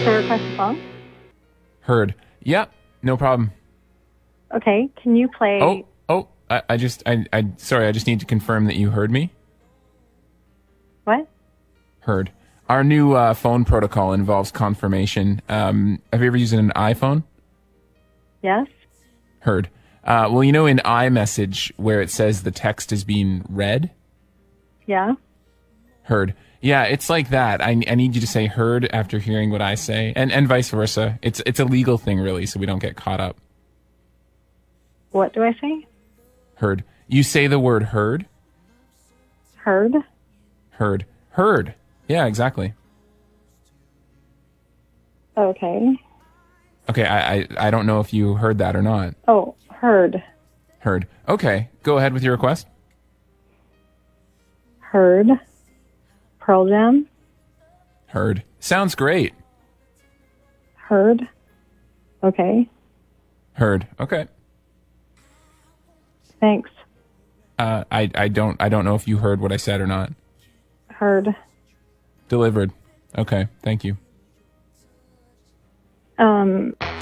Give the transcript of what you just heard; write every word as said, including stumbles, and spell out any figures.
to request a song? Heard. Yeah, no problem. Okay, can you play... Oh, oh, I, I just, I, I, sorry, I just need to confirm that you heard me. What? Heard. Our new uh, phone protocol involves confirmation. Um, have you ever used an iPhone? Yes. Heard. Uh, well, you know in iMessage where it says the text is being read? Yeah. Heard. Yeah, it's like that. I, I need you to say heard after hearing what I say, and, and vice versa. It's it's a legal thing, really, so we don't get caught up. What do I say? Heard. You say the word heard? Heard? Heard. Heard. Yeah, exactly. Okay. Okay, I, I, I don't know if you heard that or not. Oh, heard. Heard. Okay, go ahead with your request. Heard. Pearl Jam. Heard. Sounds great. Heard. Okay. Heard. Okay. Thanks. Uh, I, I don't I don't know if you heard what I said or not. Heard. Delivered. Okay, thank you. Um...